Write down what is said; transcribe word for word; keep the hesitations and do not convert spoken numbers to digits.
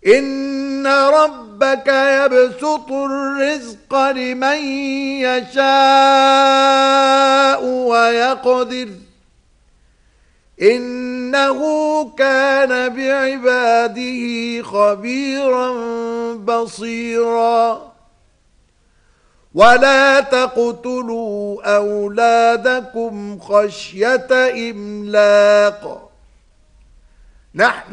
إن ربك يبسط الرزق لمن يشاء ويقدر إنه كان بعباده خبيرا بصيرا ولا تقتلوا أولادكم خشية إملاق نحن